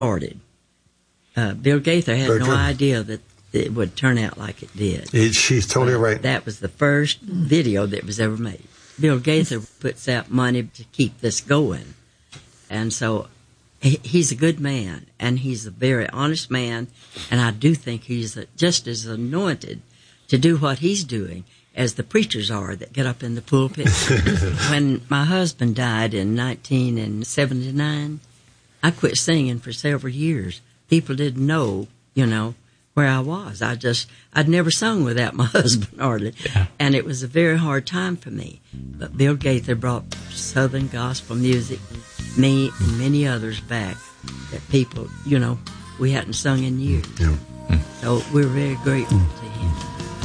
started. Bill Gaither had no idea that it would turn out like it did. She's totally right. That was the first video that was ever made. Bill Gaither puts out money to keep this going. And so he's a good man, and he's a very honest man, and I do think he's just as anointed to do what he's doing as the preachers are that get up in the pulpit. When my husband died in 1979, I quit singing for several years. People didn't know, where I was. I'd never sung without my husband hardly. Yeah. And it was a very hard time for me. But Bill Gaither brought Southern gospel music, me and many others back that people, we hadn't sung in years. Yeah. So we're very grateful to him.